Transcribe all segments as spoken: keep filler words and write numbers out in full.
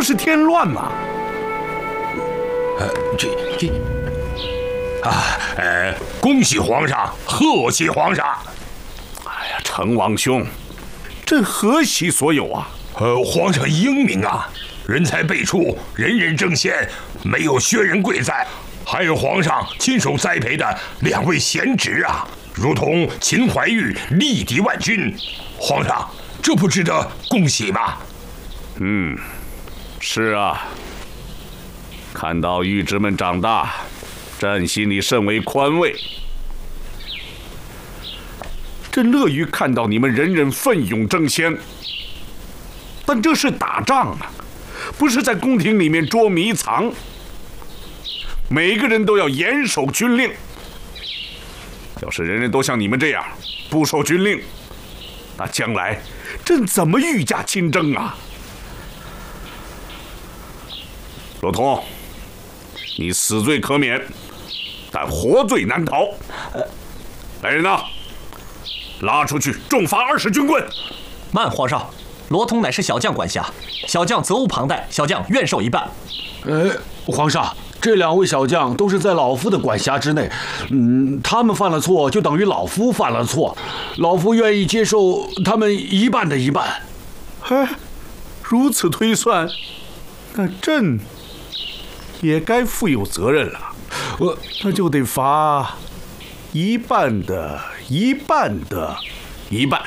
是添乱吗？ 呃，这这啊，呃，恭喜皇上，贺喜皇上！ 哎呀，成王兄，这何其所有啊！ 呃，皇上英明啊，人才辈出，人人争先，没有薛仁贵在，还有皇上亲手栽培的两位贤侄啊，如同秦怀玉力敌万军。皇上，这不值得恭喜吗？ 嗯，是啊。看到玉侄们长大，朕心里甚为宽慰。朕乐于看到你们人人奋勇争先，但这是打仗啊，不是在宫廷里面捉迷藏。每个人都要严守军令。要是人人都像你们这样不守军令，那将来朕怎么御驾亲征啊？罗通，你死罪可免，但活罪难逃。来人呐，拉出去重罚二十军棍。 慢，皇上，罗通乃是小将管辖，小将责无旁贷，小将愿受一半。 呃，皇上，这两位小将都是在老夫的管辖之内，嗯，他们犯了错，就等于老夫犯了错，老夫愿意接受他们一半的一半。 哎，如此推算，那朕也该负有责任了。我那就得罚一半的一半的一半。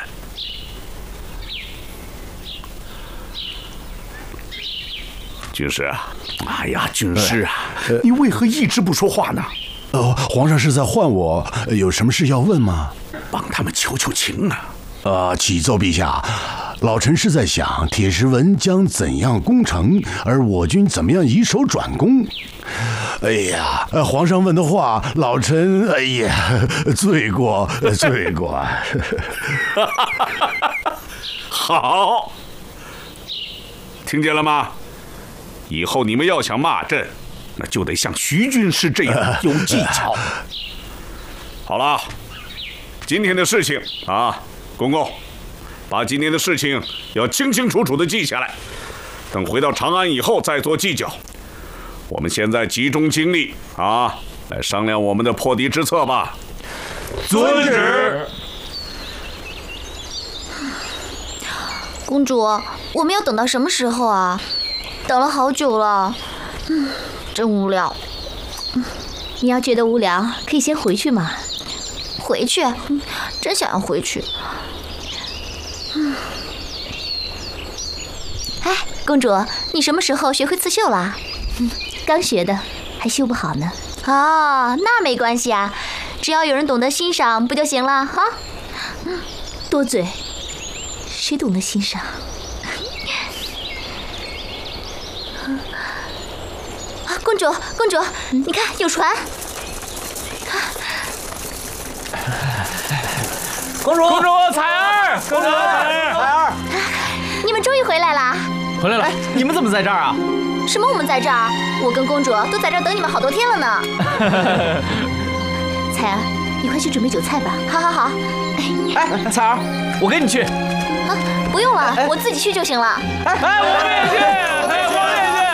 军师啊，哎呀，军师啊，呃、你为何一直不说话呢？ 呃，皇上是在唤我，有什么事要问吗？ 帮他们求求情啊！ 呃，启奏陛下，老臣是在想铁石文将怎样攻城，而我军怎么样以守转攻。哎呀，呃，皇上问的话，老臣哎呀，罪过罪过。 好，听见了吗？以后你们要想骂朕，那就得像徐军师这样有技巧。好了，今天的事情啊，公公，把今天的事情要清清楚楚的记下来，等回到长安以后再做计较。我们现在集中精力啊，来商量我们的破敌之策吧。 遵旨。 公主，我们要等到什么时候啊？等了好久了，嗯，真无聊。 嗯，你要觉得无聊，可以先回去嘛。 回去？嗯，真想要回去。嗯。 哎，公主，你什么时候学会刺绣了？嗯，刚学的，还绣不好呢。 哦，那没关系啊，只要有人懂得欣赏，不就行了哈？ 嗯，多嘴，谁懂得欣赏？ 公主，公主，你看有船。 公主，公主，彩儿，公主，彩儿，彩儿， 你们终于回来了。 回来了，你们怎么在这儿啊？ 什么？我们在这儿？我跟公主都在这儿等你们好多天了呢。 彩儿，你快去准备酒菜吧。 好好好。 哎，彩儿，我跟你去。 啊，不用了，我自己去就行了。 哎，我们也去，哎，我们也去。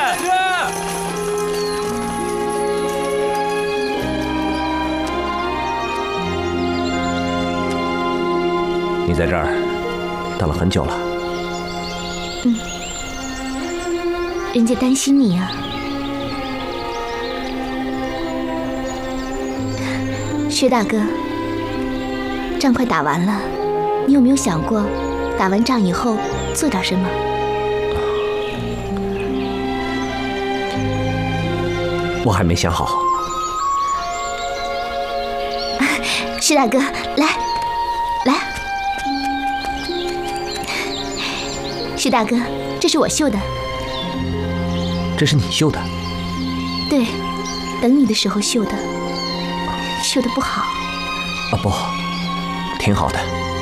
你在这儿等了很久了。 嗯，人家担心你啊。薛大哥，仗快打完了，你有没有想过，打完仗以后做点什么？ 我还没想好。 薛大哥，来，来。薛大哥，这是我绣的。 这是你绣的？ 对，等你的时候绣的。绣的不好。 啊不，挺好的。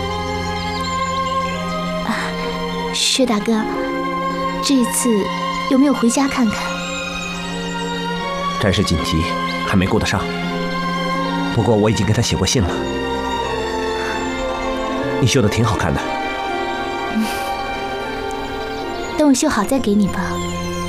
啊，薛大哥，这次有没有回家看看？ 战事紧急，还没顾得上。不过我已经给他写过信了。你绣的挺好看的。 等我绣好再给你吧。